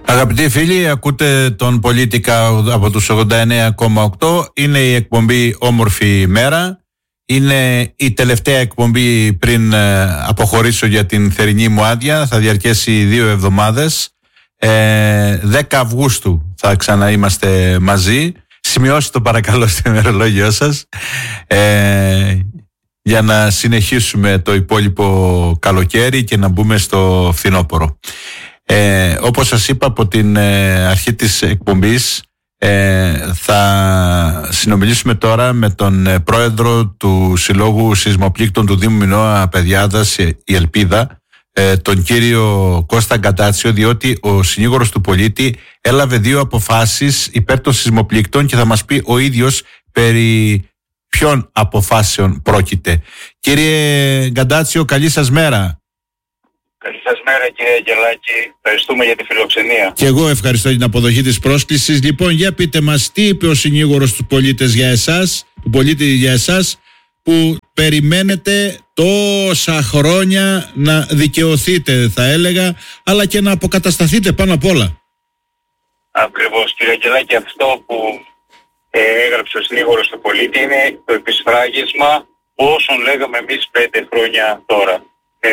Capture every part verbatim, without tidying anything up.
Αγαπητοί φίλοι, ακούτε τον Πολίτικα από τους ογδόντα εννέα κόμμα οκτώ. Είναι η εκπομπή Όμορφη Μέρα. Είναι η τελευταία εκπομπή πριν αποχωρήσω για την θερινή μου άδεια. Θα διαρκέσει δύο εβδομάδες. Ε, δέκα Αυγούστου θα ξαναείμαστε μαζί. Σημειώστε το παρακαλώ στο ημερολόγιο σας, ε, για να συνεχίσουμε το υπόλοιπο καλοκαίρι και να μπούμε στο φθινόπωρο. Ε, όπως σας είπα από την ε, αρχή της εκπομπής, ε, θα συνομιλήσουμε τώρα με τον ε, πρόεδρο του Συλλόγου Σεισμοπλήκτων του Δήμου Μινώα Παιδιάδας, ε, η Ελπίδα, ε, τον κύριο Κώστα Γκαντάτσιο, διότι ο συνήγορος του πολίτη έλαβε δύο αποφάσεις υπέρ των σεισμοπλήκτων και θα μας πει ο ίδιος περί ποιων αποφάσεων πρόκειται. Κύριε Γκαντάτσιο, καλή σας μέρα. Καλή σας μέρα, κύριε Αγγελάκη. Ευχαριστούμε για τη φιλοξενία. Και εγώ ευχαριστώ για την αποδοχή της πρόσκλησης. Λοιπόν, για πείτε μας, τι είπε ο συνήγορος του πολίτες για εσάς, του πολίτη για εσάς, που περιμένετε τόσα χρόνια να δικαιωθείτε, θα έλεγα, αλλά και να αποκατασταθείτε πάνω απ' όλα. Ακριβώς, κύριε Αγγελάκη, αυτό που ε, έγραψε ο συνήγορος του πολίτη είναι το επισφράγισμα όσων λέγαμε εμείς πέντε χρόνια τώρα. Ε,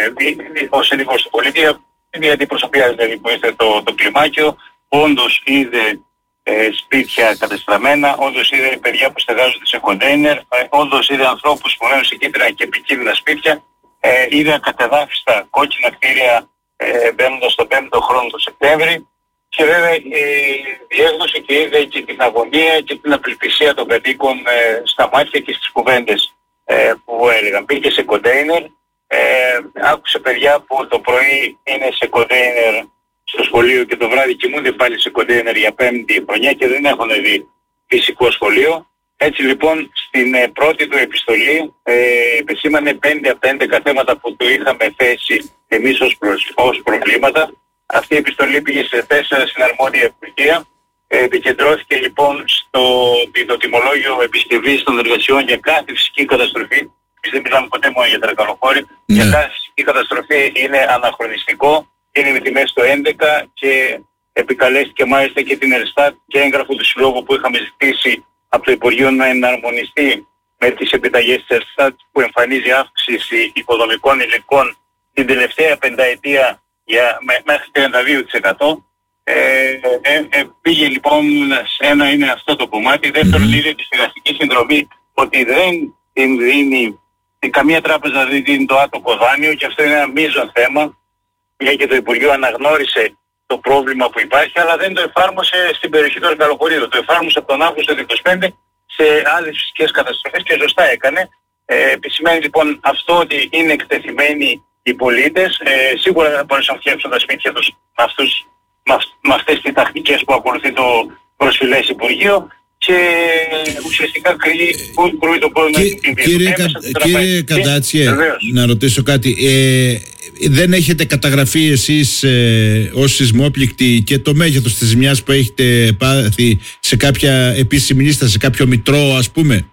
ο συνήγορος του πολίτη είναι η αντιπροσωπεία δηλαδή που είστε το, το κλιμάκιο, όντως είδε ε, σπίτια κατεστραμμένα, όντως είδε παιδιά που στεγάζονται σε κοντέινερ, ε, όντως είδε ανθρώπους που μένουν σε κίτρινα και επικίνδυνα σπίτια, ε, είδε ακατεδάφιστα κόκκινα κτίρια ε, μπαίνοντας στον πέμπτο χρόνο του Σεπτέμβρη, και βέβαια η διέγνωση και είδε και την αγωνία και την απελπισία των κατοίκων ε, στα μάτια και στις κουβέντες ε, που έλεγαν. Πήγε σε κοντέινερ. Ε, άκουσε παιδιά που το πρωί είναι σε κοντέινερ στο σχολείο και το βράδυ κοιμούνται πάλι σε κοντέινερ για πέμπτη χρονιά και δεν έχουν δει φυσικό σχολείο. Έτσι λοιπόν στην ε, πρώτη του επιστολή ε, επισήμανε πέντε από τα έντεκα θέματα που του είχαμε θέσει εμείς ως, προς, ως προβλήματα. Αυτή η επιστολή πήγε σε τέσσερα στην αρμόδια υπουργεία. Ε, επικεντρώθηκε λοιπόν στο τιμολόγιο επισκευής των εργασιών για κάθε φυσική καταστροφή. Δεν μιλάμε ποτέ μόνο για τρακαλοφόρη. Yeah. Για κάθε φυσική καταστροφή είναι αναχρονιστικό, είναι με τιμές το έντεκα και επικαλέστηκε μάλιστα και την Ελστάτ και έγγραφο του Συλλόγου που είχαμε ζητήσει από το Υπουργείο να εναρμονιστεί με τις επιταγές της Ελστάτ, που εμφανίζει αύξηση υποδομικών υλικών την τελευταία πενταετία για, μέχρι τριάντα δύο τοις εκατό. Ε, ε, ε, πήγε λοιπόν, ένα είναι αυτό το κομμάτι. Δεύτερον, mm-hmm. είδε τη στεγαστική συνδρομή ότι δεν την δίνει. Καμία τράπεζα δεν δίνει το άτομο δάνειο και αυτό είναι ένα μείζον θέμα, μια και το Υπουργείο αναγνώρισε το πρόβλημα που υπάρχει, αλλά δεν το εφάρμοσε στην περιοχή των Καλοχωρίδων. Το εφάρμοσε από τον Αύγουστο του είκοσι πέντε σε άλλες φυσικές καταστροφές και σωστά έκανε. Ε, επισημαίνει λοιπόν αυτό ότι είναι εκτεθειμένοι οι πολίτες. Ε, σίγουρα δεν θα μπορέσουν να φτιάξουν τα σπίτια τους με, αυτούς, με, με αυτές τις τακτικές που ακολουθεί το προσφυλές Υπουργείο. Και ουσιαστικά κρύβει το πρόβλημα στην Κύριε, κα, κύριε Καντάτσιε, να ρωτήσω κάτι. Ε, δεν έχετε καταγραφεί εσείς ε, ως σεισμόπληκτοι και το μέγεθος της ζημιάς που έχετε πάθει σε κάποια επίσημη λίστα, σε κάποιο μητρό ας πούμε?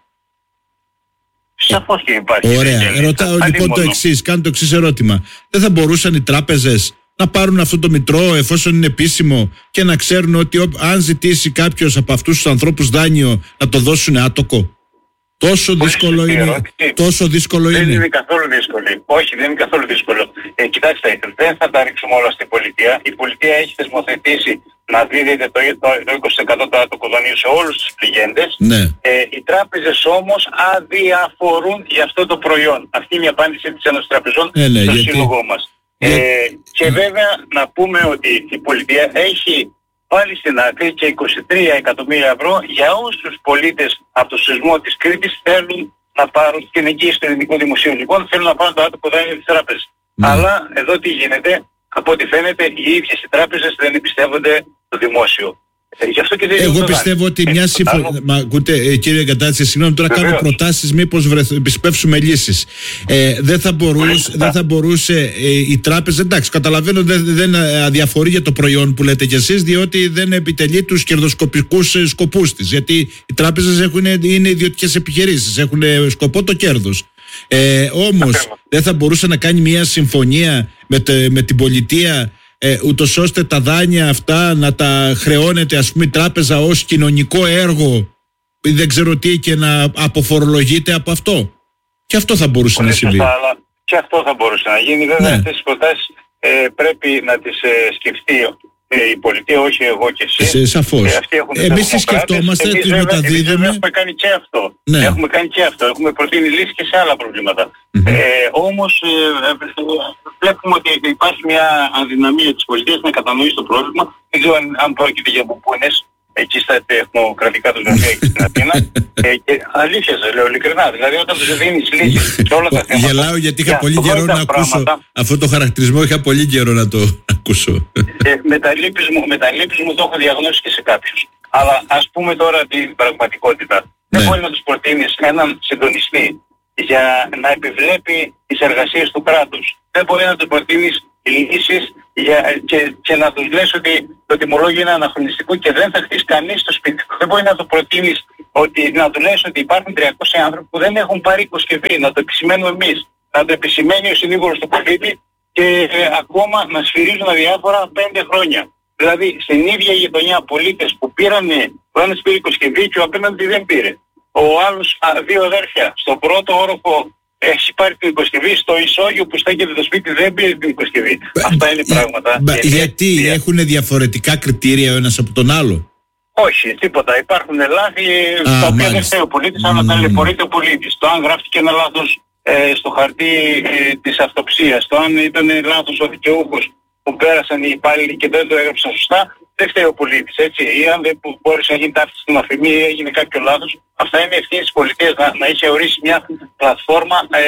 Σαφώς και υπάρχει. Ωραία. Ρωτάω λοιπόν το εξής, κάνω το εξής ερώτημα. Δεν θα μπορούσαν οι τράπεζες να πάρουν αυτό το μητρό εφόσον είναι επίσημο και να ξέρουν ότι αν ζητήσει κάποιος από αυτούς τους ανθρώπους δάνειο να το δώσουν άτοκο? Τόσο Πολύ δύσκολο είναι. Ερώτηση. Τόσο δύσκολο δεν είναι. Δεν είναι καθόλου δύσκολο. Όχι, δεν είναι καθόλου δύσκολο. Ε, κοιτάξτε, δεν θα τα ρίξουμε όλα στην πολιτεία. Η πολιτεία έχει θεσμοθετήσει να δίδεται το, το, το είκοσι τοις εκατό το άτοκο δανείου σε όλους τους πληγέντες. Ναι. Ε, οι τράπεζες όμως αδιαφορούν για αυτό το προϊόν. Αυτή είναι η απάντηση της Ένωσης Τραπεζών ε, ναι, στο γιατί... σύλλογό μας. Ε, και βέβαια να πούμε ότι η πολιτεία έχει πάλι στην άκρη και είκοσι τρία εκατομμύρια ευρώ για όσους πολίτες από το σεισμό της Κρήτης θέλουν να πάρουν την εγγύηση του ελληνικού δημοσίου. Λοιπόν, θέλουν να πάρουν το άτομο δάνειο της τράπεζας. Mm. Αλλά εδώ τι γίνεται? Από ό,τι φαίνεται οι ίδιες οι τράπεζες δεν εμπιστεύονται το δημόσιο. Γι' αυτό και δεν Εγώ πιστεύω ότι μια σύμφωνη. Μα ακούτε, ε, κύριε Γκαντάτσια, συγγνώμη, τώρα Βεβαίως. κάνω προτάσεις, μήπως επισπεύσουμε λύσεις. Ε, δεν θα μπορούσε, δεν θα μπορούσε ε, η τράπεζα. Εντάξει, καταλαβαίνω δεν, δεν αδιαφορεί για το προϊόν που λέτε κι εσείς, διότι δεν επιτελεί τους κερδοσκοπικούς σκοπούς της. Γιατί οι τράπεζες έχουν, είναι ιδιωτικές επιχειρήσεις, έχουν σκοπό το κέρδος. Ε, όμως, δεν θα μπορούσε να κάνει μια συμφωνία με, τε, με την πολιτεία ε, ούτως ώστε τα δάνεια αυτά να τα χρεώνεται, ας πούμε, η τράπεζα ως κοινωνικό έργο ή δεν ξέρω τι, και να αποφορολογείται από αυτό. Και αυτό θα μπορούσε Πολύ να συμβεί. Σωστά, αλλά και αυτό θα μπορούσε να γίνει. Βέβαια, ναι. αυτές τις προτάσεις ε, πρέπει να τις ε, σκεφτεί ε, η πολιτεία, όχι εγώ και εσύ. Σαφώς. Ε, εμείς τις σκεφτόμαστε, τις μεταδίδουμε. Εμείς έχουμε κάνει και αυτό. Ναι. Έχουμε κάνει και αυτό. Έχουμε προτείνει λύσεις και σε άλλα προβλήματα. Mm-hmm. Ε, όμως ε, βλέπουμε ότι υπάρχει μια αδυναμία της πολιτείας να κατανοήσει το πρόβλημα. Δεν ξέρω αν, αν πρόκειται για μπουμπούνες εκεί στα τεχνοκρατικά του γραφεία και στην Αθήνα. ε, και αλήθεια σας λέω, ειλικρινά. Δηλαδή όταν τους δίνεις λύσεις σε όλα τα θέματα. Γελάω γιατί είχα πολύ καιρό να ακούσω αυτό το χαρακτηρισμό, είχα πολύ καιρό να το ακούσω. Ε, με τα λύπης μου, με τα λύπης μου το έχω διαγνώσει και σε κάποιους. Αλλά ας πούμε τώρα την πραγματικότητα. Ναι. Δεν μπορεί να τους προτείνεις έναν συντονιστή για να επιβλέπει τις εργασίες του κράτους. Δεν μπορεί να τους προτείνεις λύσεις για, και, και να τους λες ότι το τιμολόγιο είναι αναχρονιστικό και δεν θα χτίσει κανείς το σπίτι. Δεν μπορεί να το προτείνεις ότι, να του λες ότι υπάρχουν τριακόσιοι άνθρωποι που δεν έχουν πάρει υποσκευή, να το επισημαίνουμε εμείς, να το επισημαίνει ο συνήγορος του πολίτη και ε, ακόμα να σφυρίζουν αδιάφορα πέντε χρόνια. Δηλαδή στην ίδια γειτονιά πολίτες που πήρανε, ο ένας πήρε υποσκευή και ο απέναντι δεν πήρε. Ο άλλος, α, δύο αδέρφια, στον πρώτο όροφο έχει πάρει την υποσκευή, στο ισόγειο που στέκεται το σπίτι δεν πήρε την υποσκευή. Μπα, Αυτά είναι πράγματα. Μπα, γιατί είναι, έχουν διαφορετικά κριτήρια ο ένας από τον άλλο? Όχι, τίποτα. Υπάρχουν λάθη τα οποία δεν φταίει ο πολίτης, αλλά τα λεπορείται ο πολίτης. Το αν γράφτηκε ένα λάθος ε, στο χαρτί ε, της αυτοψίας, το αν ήταν λάθος ο δικαιούχος που πέρασαν οι υπάλληλοι και δεν το έγραψαν σωστά, δεν φταίει ο πολίτης, έτσι. Ή αν δεν μπόρεσε να γίνει ταύτιση στην αφημία ή έγινε κάποιο λάθος, αυτά είναι ευθύνη της πολιτείας να, να είχε ορίσει μια πλατφόρμα ε,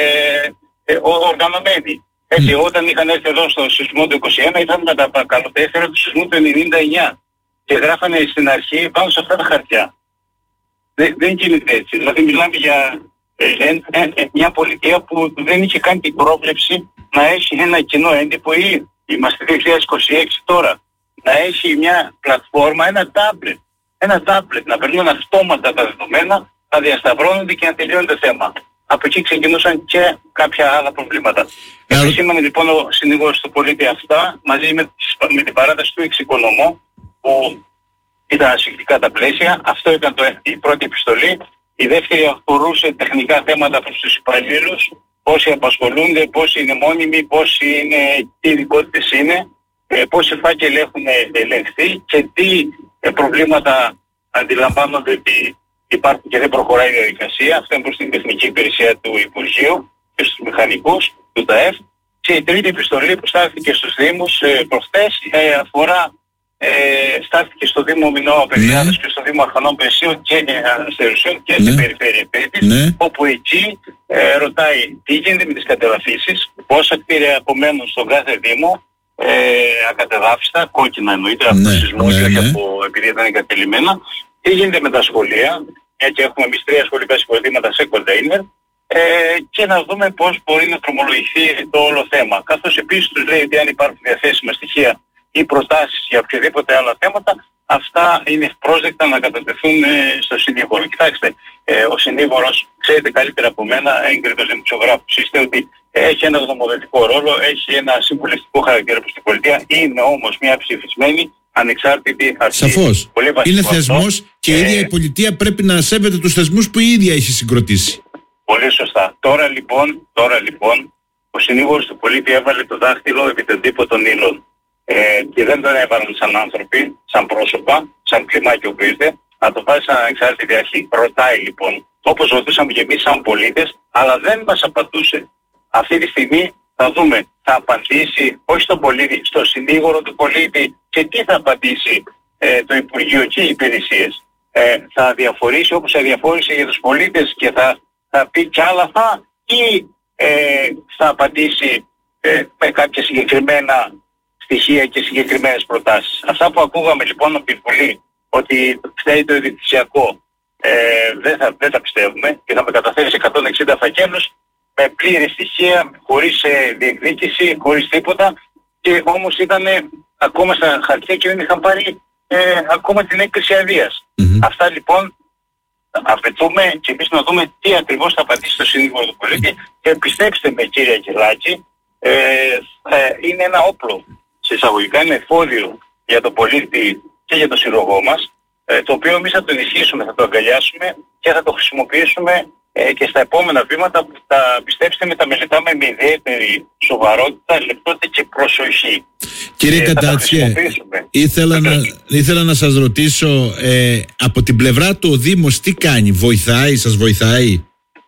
ε, οργανωμένη. Έτσι, mm. όταν είχαν έρθει εδώ στο σεισμό του είκοσι ένα, ήταν με τα καλοτέφερα του σεισμού του ενενήντα εννιά και γράφανε στην αρχή πάνω σε αυτά τα χαρτιά. Δεν, δεν γίνεται έτσι. Δηλαδή μιλάμε για ε, ε, ε, ε, μια πολιτεία που δεν είχε κάνει την πρόβλεψη να έχει ένα κοινό έντυπο, ή είμαστε δύο χιλιάδες είκοσι έξι τώρα, να έχει μια πλατφόρμα, ένα τάμπλετ, ένα τάμπλετ, να περνούν αυτόματα τα δεδομένα, να διασταυρώνονται και να τελειώνει το θέμα. Από εκεί ξεκινούσαν και κάποια άλλα προβλήματα. Yeah. Επισήμανε λοιπόν ο συνήγορος του πολίτη αυτά, μαζί με, με την παράταση του εξοικονομού, που ήταν ασφικτικά τα πλαίσια. Αυτό ήταν το, η πρώτη επιστολή. Η δεύτερη αφορούσε τεχνικά θέματα προς τους υπαλλήλους, πόσοι απασχολούνται, πόσοι είναι μόνιμοι, πόσοι είναι, τι ειδικότητες είναι, ε, πόσοι φάκελοι έχουν ελεγχθεί και τι ε, προβλήματα αντιλαμβάνονται ότι υπάρχουν και δεν προχωράει η διαδικασία. Αυτό είναι προς την τεχνική υπηρεσία του Υπουργείου και στους μηχανικούς του ΤΑΕΦ. Και η τρίτη επιστολή που στάθηκε στους Δήμους ε, προχτές ε, αφορά, ε, στάθηκε στο Δήμο Μινώα Παιδιάδας και στο Δήμο Αρχανών Πεσίων και Αστερουσίων και ναι. στην Περιφέρεια Πέτης, ναι. όπου εκεί ε, ρωτάει τι γίνεται με τις κατεδαφίσεις, πόσα κτίρια απομένουν στον κάθε Δήμο, ε, ακατεδάφιστα, κόκκινα εννοείται, από ναι, το σεισμό ναι, και όχι ναι. από, επειδή ήταν εγκατελειμμένα. Τι γίνεται με τα σχολεία, γιατί έχουμε εμείς τρία σχολικά συγκροτήματα σε κοντέινερ, ε, και να δούμε πώς μπορεί να τρομολογηθεί το όλο θέμα. Καθώς επίσης τους λέει ότι αν υπάρχουν διαθέσιμα στοιχεία ή προτάσεις για οποιοδήποτε άλλα θέματα, αυτά είναι ευπρόσδεκτα να κατατεθούν ε, στο συνήγορο. Κοιτάξτε, ε, ο συνήγορος, ξέρετε καλύτερα από μένα, έγκριτος δημοσιογράφος, είστε ότι έχει ένα γνωμοδοτικό ρόλο, έχει ένα συμβουλευτικό χαρακτήρα προς την πολιτεία, είναι όμως μια ψηφισμένη ανεξάρτητη αρχή. Σαφώς. Είναι θεσμός και η ίδια η πολιτεία πρέπει να σέβεται τους θεσμούς που η ίδια έχει συγκροτήσει. Πολύ σωστά. Τώρα λοιπόν, τώρα λοιπόν ο συνήγορος του πολίτη έβαλε το δάχτυλο επί τον τύπο των ύλων. Ε, και δεν τον έβαλαν σαν άνθρωποι, σαν πρόσωπα, σαν κλιμάκιο που ήρθε, να το πάρει σαν ανεξάρτητη αρχή. Ρωτάει λοιπόν, όπως ρωτούσαμε και εμείς σαν πολίτες, αλλά δεν μας απαντούσε. Αυτή τη στιγμή θα δούμε, θα απαντήσει όχι στον πολίτη, στον συνήγορο του πολίτη, και τι θα απαντήσει ε, το Υπουργείο και οι υπηρεσίες. Ε, θα διαφορήσει όπως αδιαφόρησε για τους πολίτες και θα, θα πει κι άλλα θα, ή ε, θα απαντήσει ε, με κάποια συγκεκριμένα στοιχεία και συγκεκριμένες προτάσεις. Αυτά που ακούγαμε λοιπόν από την Βουλή, ότι φταίει το ιδιοκτησιακό, ε, δεν, θα, δεν τα πιστεύουμε και θα με καταφέρει σε εκατόν εξήντα φακέλους με πλήρη στοιχεία, χωρίς ε, διεκδίκηση, χωρίς τίποτα, και όμως ήταν ακόμα στα χαρτιά και δεν είχαν πάρει ε, ακόμα την έκκληση αδείας. Mm-hmm. Αυτά λοιπόν απαιτούμε και εμείς να δούμε τι ακριβώς θα απαντήσει το συνήγορο του πολίτη, και πιστέψτε με κύριε Αγγελάκη, ε, ε, είναι ένα όπλο σε σε εισαγωγικά είναι εφόδιο για τον πολίτη και για τον σύλλογό μας, ε, το οποίο εμείς θα το ενισχύσουμε, θα το αγκαλιάσουμε και θα το χρησιμοποιήσουμε ε, και στα επόμενα βήματα που τα, πιστέψτε με, τα μελετάμε με ιδιαίτερη σοβαρότητα, λεπτότητα και προσοχή. Κύριε ε, Κατάτσιε, ήθελα να, ήθελα να σας ρωτήσω, ε, από την πλευρά του ο Δήμος τι κάνει, βοηθάει, σας βοηθάει?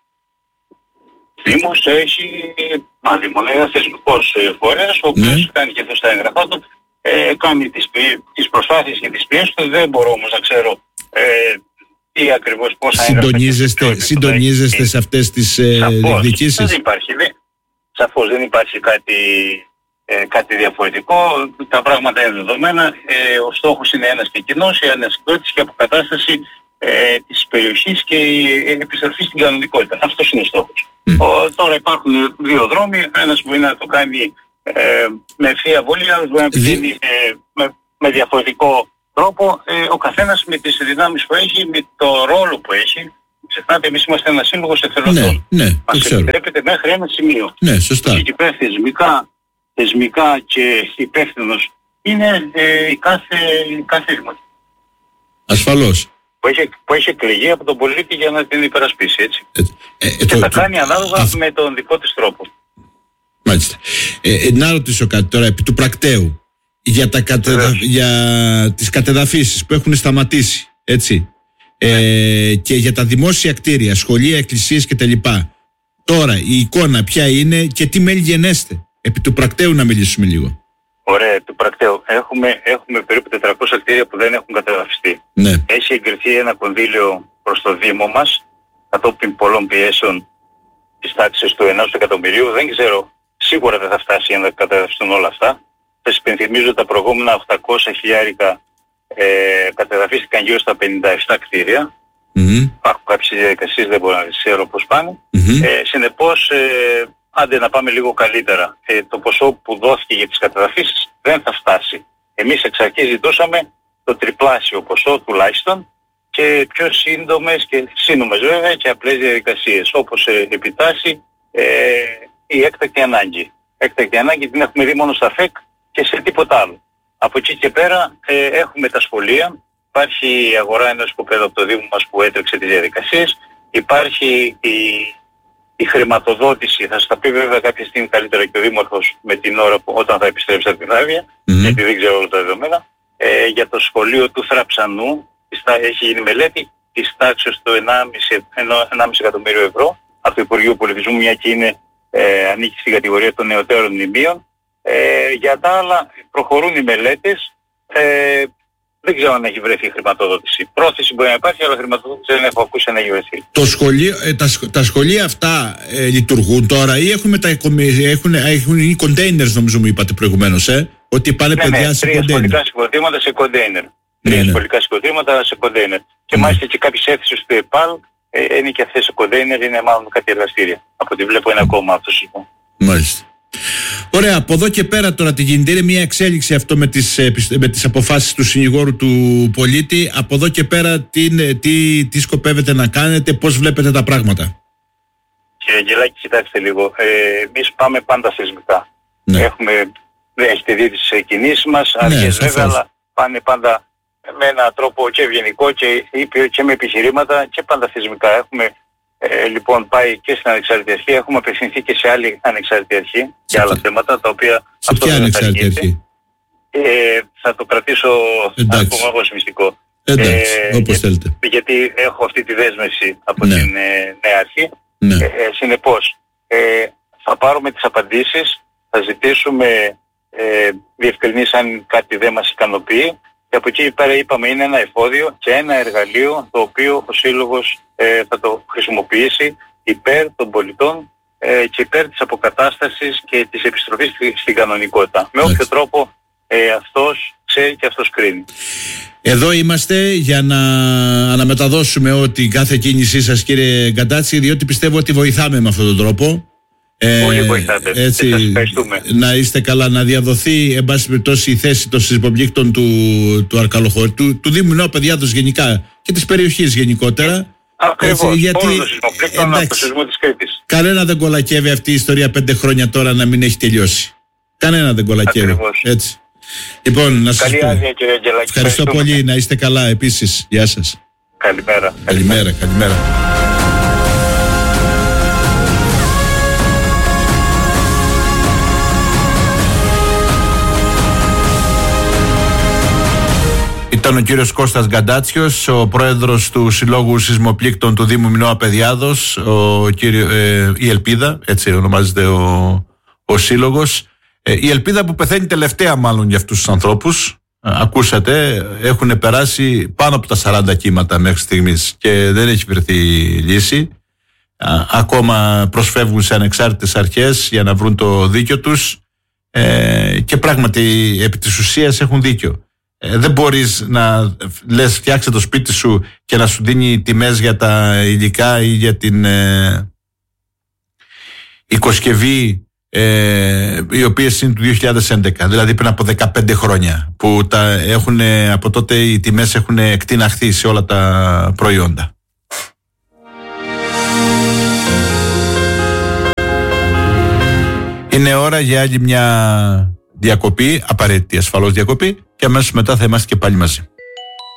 Δήμος έχει, μάλλον ένα θεσμικός φορέας, ο οποίος ναι. κάνει και αυτό στα έγγραφά του, ε, κάνει τις, τις προσπάθειες και τις πιέσεις του, δεν μπορώ όμως να ξέρω ε, τι ακριβώς πόσα συντονίζεστε, έγγραφα. Συντονίζεστε και, σε αυτές τις ε, διεκδικήσεις? Δεν υπάρχει, δεν, σαφώς δεν υπάρχει κάτι, ε, κάτι διαφορετικό, τα πράγματα είναι δεδομένα, ε, ο στόχος είναι ένας και κοινός, η ανασυγκρότηση και αποκατάσταση ε, της περιοχής και η επιστροφή στην κανονικότητα. Αυτός είναι ο στόχος. Mm. Ο, τώρα υπάρχουν δύο δρόμοι, ένας μπορεί να το κάνει ε, με ευθεία βολή, άλλος μπορεί να πηγαίνει ε, με, με διαφορετικό τρόπο, ε, ο καθένας με τις δυνάμεις που έχει, με το ρόλο που έχει. Ξεχνάτε, εμείς είμαστε ένας σύλλογος εθελοντών. Ναι, ναι, μας επιτρέπεται μέχρι ένα σημείο. Ναι, σωστά. Και πέρα θεσμικά, θεσμικά και υπεύθυνος είναι ε, η κάθε, κάθε δημοτική. Ασφαλώς. Που έχει, που έχει εκλεγεί από τον πολίτη για να την υπερασπίσει, έτσι. Ε, ε, ε, και το, θα το, κάνει ανάλογα α, με τον δικό της τρόπο. Μάλιστα. Ε, ε, να ρωτήσω κάτι τώρα επί του πρακτέου για, τα κατεδα, για τις κατεδαφίσεις που έχουν σταματήσει, έτσι, ε, και για τα δημόσια κτίρια, σχολεία, εκκλησίες κτλ. Τώρα η εικόνα ποια είναι και τι μέλη γενέστε? Επί του πρακτέου να μιλήσουμε λίγο. Ωραία, του πρακτέου. Έχουμε, έχουμε περίπου τετρακόσια κτίρια που δεν έχουν κατεδαφιστεί. Ναι. Έχει εγκριθεί ένα κονδύλιο προς το Δήμο μας, κατόπιν πολλών πιέσεων της τάξης του ενός εκατομμυρίου. Δεν ξέρω, σίγουρα δεν θα φτάσει για να κατεδαφιστούν όλα αυτά. Θα σας υπενθυμίζω τα προηγούμενα οχτακόσια χιλιάρικα ε, κατεδαφίστηκαν γύρω στα πενήντα επτά κτίρια. Mm-hmm. Υπάρχουν κάποιες διαδικασίες, δεν μπορώ να ξέρω πώς πάνε. Mm-hmm. Ε, συνεπώς, ε, άντε να πάμε λίγο καλύτερα. Ε, το ποσό που δόθηκε για τις κατεδαφίσεις δεν θα φτάσει. Εμείς εξ αρχής ζητούσαμε το τριπλάσιο ποσό τουλάχιστον και πιο σύντομες και σύνομες βέβαια και απλές διαδικασίες, όπως ε, επιτάσσει ε, η έκτακτη ανάγκη. Έκτακτη ανάγκη την έχουμε δει μόνο στα ΦΕΚ και σε τίποτα άλλο. Από εκεί και πέρα ε, έχουμε τα σχολεία, υπάρχει η αγορά ενός οικοπαίδου από το Δήμο μας που έτρεξε τις διαδικασίες, υπάρχει η η χρηματοδότηση, θα σας τα πει βέβαια κάποια στιγμή καλύτερα και ο Δήμαρχος με την ώρα που όταν θα επιστρέψει από την άδεια, mm-hmm. γιατί δεν ξέρω όλα τα δεδομένα, ε, για το σχολείο του Θραψανού, έχει γίνει μελέτη της τάξης του ενάμιση εκατομμύριο ευρώ από το Υπουργείο Πολιτισμού, μια και είναι, ε, ανήκει στην κατηγορία των νεωτέρων μνημείων. Ε, για τα άλλα προχωρούν οι μελέτες, ε, δεν ξέρω αν έχει βρεθεί χρηματοδότηση. Πρόθεση μπορεί να υπάρχει, αλλά χρηματοδότηση δεν έχω ακούσει να έχει βρεθεί. Το σχολείο, ε, τα, τα σχολεία αυτά ε, λειτουργούν τώρα ή έχουν, τα, έχουν, έχουν οι containers, νομίζω μου είπατε προηγουμένως, ε, ότι πάνε ναι, παιδιά ναι, σε τρία container. Σχολικά συγκροτήματα σε container. Τρία ναι, σχολικά συγκροτήματα σε container. Και ναι. μάλιστα και κάποιες αίθουσες του ΕΠΑΛ ε, είναι και αυτές σε container, είναι μάλλον κάτι εργαστήρια. Από ό,τι βλέπω είναι ακόμα αυτό λοιπόν. Μάλιστα. Ωραία, από εδώ και πέρα τώρα τι γίνεται? Είναι μια εξέλιξη αυτό με τις, με τις αποφάσεις του συνηγόρου του πολίτη. Από εδώ και πέρα τι, τι, τι σκοπεύετε να κάνετε, πώς βλέπετε τα πράγματα? Κύριε Αγγελάκη, κοιτάξτε λίγο. Ε, εμείς πάμε πάντα θεσμικά. Ναι. Έχουμε, έχετε δει τις κινήσεις μας, αρχές ναι, βέβαια, αλλά πάνε πάντα με έναν τρόπο και ευγενικό και, και με επιχειρήματα και πάντα θεσμικά. Έχουμε Ε, λοιπόν, πάει και στην ανεξάρτητη αρχή. Έχουμε απευθυνθεί και σε άλλη ανεξάρτητη αρχή και άλλα θέματα τα οποία σε αυτό ποια ανεξάρτητη αρχή? Ε, θα το κρατήσω ακόμα ως μυστικό. Εντάξει, ε, όπως για, θέλετε. Γιατί έχω αυτή τη δέσμευση από ναι. την ε, νέα αρχή. Ναι. Ε, ε, συνεπώς, ε, θα πάρουμε τις απαντήσεις, θα ζητήσουμε ε, διευκρινήσεις αν κάτι δεν μας ικανοποιεί. Και από εκεί πέρα είπαμε είναι ένα εφόδιο και ένα εργαλείο το οποίο ο Σύλλογος ε, θα το χρησιμοποιήσει υπέρ των πολιτών ε, και υπέρ της αποκατάστασης και της επιστροφής στη, στην κανονικότητα. Με όποιο τρόπο ε, αυτός ξέρει και αυτός κρίνει. Εδώ είμαστε για να αναμεταδώσουμε ότι κάθε κίνησή σας, κύριε Γκαντάτση, διότι πιστεύω ότι βοηθάμε με αυτόν τον τρόπο. Πολύ βοηθάτε. Έτσι, σας ευχαριστούμε. Να είστε καλά, να διαδοθεί εν πάση περιπτώσει η θέση των σεισμοπλήκτων του, του Αρκαλοχώρου, του, του Δήμου Νέου Παιδιάδος γενικά και της περιοχής γενικότερα. Ακριβώς, γιατί, όλων των σεισμοπλήκτων από το σεισμό της Κρήτης. Κανένα δεν κολακεύει αυτή η ιστορία πέντε χρόνια τώρα να μην έχει τελειώσει. Κανένα δεν κολακεύει. Έτσι. Λοιπόν, να σας Καλή πω. άδεια, κύριε Αγγελάκη. Ευχαριστώ πολύ, να είστε καλά επίσης. Γεια σας. Καλημέρα. Καλημέρα, καλημέρα. Ήταν ο κύριος Κώστας Γκαντάτσιος, ο πρόεδρος του Συλλόγου Σεισμοπλήκτων του Δήμου Μινώα Παιδιάδος, ο κύριο, ε, η Ελπίδα, έτσι ονομάζεται ο, ο σύλλογος. Ε, η Ελπίδα που πεθαίνει τελευταία μάλλον για αυτούς τους ανθρώπους. Ε, ακούσατε, έχουν περάσει πάνω από τα σαράντα κύματα μέχρι στιγμής και δεν έχει βρεθεί λύση. Α, ακόμα προσφεύγουν σε ανεξάρτητες αρχές για να βρουν το δίκιο τους ε, και πράγματι επί της ουσίας έχουν δίκιο. Ε, δεν μπορείς να λες φτιάξε το σπίτι σου και να σου δίνει τιμές για τα υλικά ή για την ε, οικοσκευή ε, οι οποίες είναι του δύο χιλιάδες έντεκα, δηλαδή πριν από δεκαπέντε χρόνια που τα έχουν, από τότε οι τιμές έχουν εκτιναχθεί σε όλα τα προϊόντα. Είναι ώρα για άλλη μια διακοπή, απαραίτητη ασφαλώς διακοπή, και αμέσως μετά θα είμαστε και πάλι μαζί.